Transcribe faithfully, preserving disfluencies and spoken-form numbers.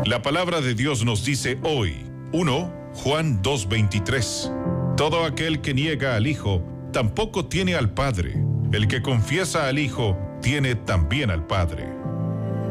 La palabra de Dios nos dice hoy, uno Juan dos veintitrés, todo aquel que niega al Hijo, tampoco tiene al Padre. El que confiesa al Hijo, tiene también al Padre.